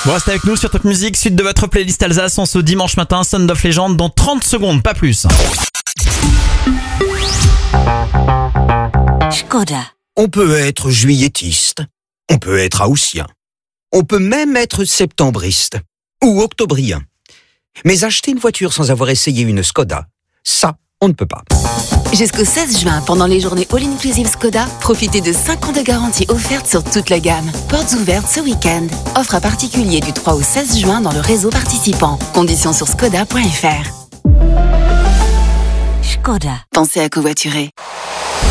Vous restez avec nous sur Top Music, suite de votre playlist Alsace en ce dimanche matin, Sound of Legend dans 30 secondes, pas plus. Škoda. On peut être juilletiste, on peut être haussien, on peut même être septembriste ou octobrien. Mais acheter une voiture sans avoir essayé une Škoda, ça, on ne peut pas. Jusqu'au 16 juin, pendant les journées All-Inclusive Škoda, profitez de 5 ans de garantie offerte sur toute la gamme. Portes ouvertes ce week-end. Offre à particulier du 3 au 16 juin dans le réseau participant. Conditions sur škoda.fr. Škoda. Pensez à covoiturer.